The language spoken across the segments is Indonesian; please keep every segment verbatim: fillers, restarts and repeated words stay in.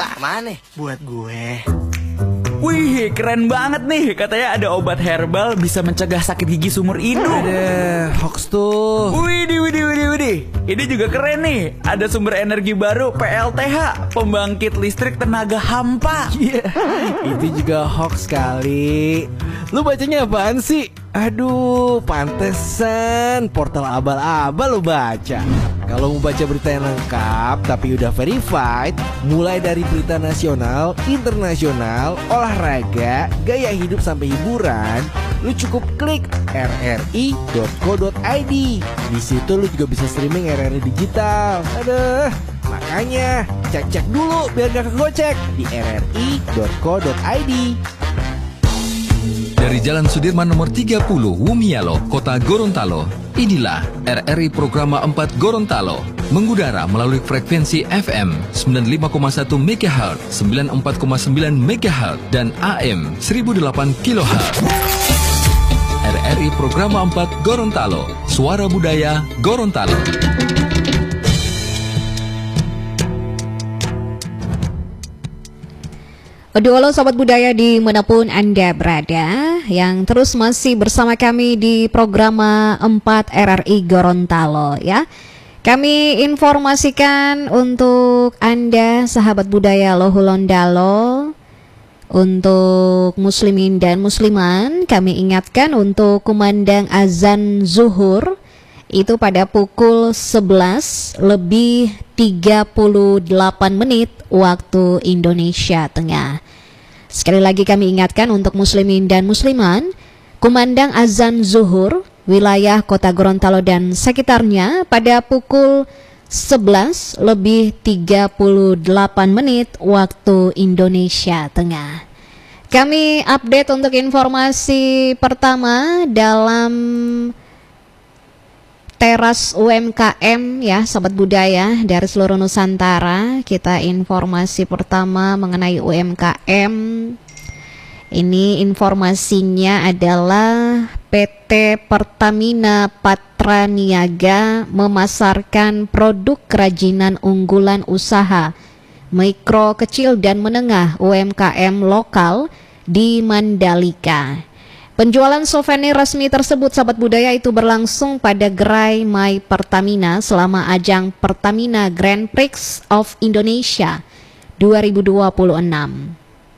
Mana? Buat gue. Wih, keren banget nih. Katanya ada obat herbal bisa mencegah sakit gigi seumur hidup. Ada hoax tuh. Widih, widih, widih, widih. Ini juga keren nih. Ada sumber energi baru P L T H, pembangkit listrik tenaga hampa. Iya, yeah, itu juga hoax kali. Lu bacanya apaan sih? Aduh, pantesan portal abal-abal lu baca. Kalau mau baca berita yang lengkap tapi udah verified, mulai dari berita nasional, internasional, olahraga, gaya hidup sampai hiburan, lu cukup klik r r i dot co dot i d. Di situ lu juga bisa streaming R R I digital. Aduh, makanya cek-cek dulu biar gak kegocek di r r i dot co dot i d. Dari Jalan Sudirman nomor tiga puluh, Wumialo, Kota Gorontalo. Inilah R R I Programa empat Gorontalo. Mengudara melalui frekuensi F M sembilan puluh lima koma satu megahertz, sembilan puluh empat koma sembilan megahertz, dan A M seribu delapan kilohertz. R R I Programa empat Gorontalo. Suara Budaya Gorontalo. Aduh, halo Sobat Budaya dimanapun Anda berada, yang terus masih bersama kami di Programa empat R R I Gorontalo ya. Kami informasikan untuk Anda sahabat budaya Lohulondalo, untuk muslimin dan musliman, kami ingatkan untuk kumandang azan zuhur itu pada pukul sebelas lebih tiga puluh delapan menit waktu Indonesia Tengah. Sekali lagi kami ingatkan untuk muslimin dan musliman, kumandang azan zuhur wilayah Kota Gorontalo dan sekitarnya pada pukul sebelas lebih tiga puluh delapan menit waktu Indonesia Tengah. Kami update untuk informasi pertama dalam teras U M K M ya Sobat Budaya dari seluruh Nusantara. Kita informasi pertama mengenai U M K M. Ini informasinya adalah P T Pertamina Patraniaga memasarkan produk kerajinan unggulan usaha mikro, kecil dan menengah U M K M lokal di Mandalika. Penjualan souvenir resmi tersebut Sahabat Budaya itu berlangsung pada gerai My Pertamina selama ajang Pertamina Grand Prix of Indonesia dua ribu dua puluh enam.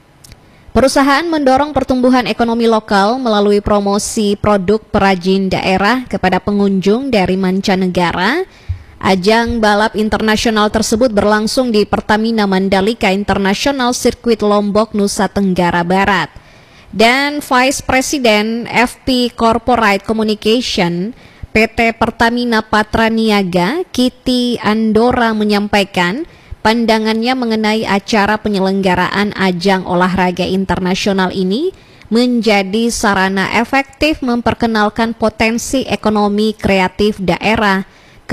Perusahaan mendorong pertumbuhan ekonomi lokal melalui promosi produk perajin daerah kepada pengunjung dari mancanegara. Ajang balap internasional tersebut berlangsung di Pertamina Mandalika International Circuit Lombok, Nusa Tenggara Barat. Dan Vice President F P Corporate Communication P T Pertamina Patraniaga, Kitty Andora, menyampaikan pandangannya mengenai acara penyelenggaraan ajang olahraga internasional ini menjadi sarana efektif memperkenalkan potensi ekonomi kreatif daerah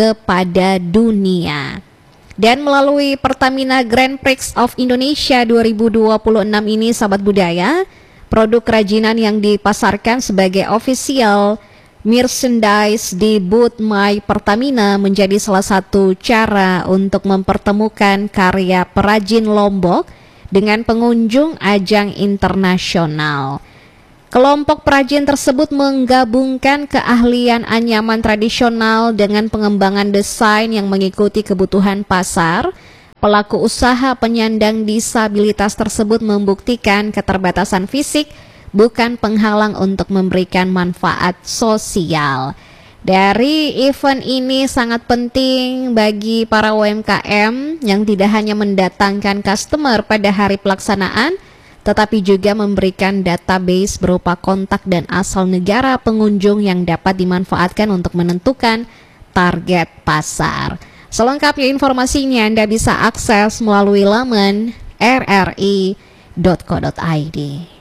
kepada dunia. Dan melalui Pertamina Grand Prix of Indonesia dua ribu dua puluh enam ini Sahabat Budaya, produk kerajinan yang dipasarkan sebagai official merchandise di booth My Pertamina menjadi salah satu cara untuk mempertemukan karya perajin Lombok dengan pengunjung ajang internasional. Kelompok perajin tersebut menggabungkan keahlian anyaman tradisional dengan pengembangan desain yang mengikuti kebutuhan pasar. Pelaku usaha penyandang disabilitas tersebut membuktikan keterbatasan fisik bukan penghalang untuk memberikan manfaat sosial. Dari event ini sangat penting bagi para U M K M yang tidak hanya mendatangkan customer pada hari pelaksanaan, tetapi juga memberikan database berupa kontak dan asal negara pengunjung yang dapat dimanfaatkan untuk menentukan target pasar. Selengkapnya informasinya Anda bisa akses melalui laman r r i dot co dot i d.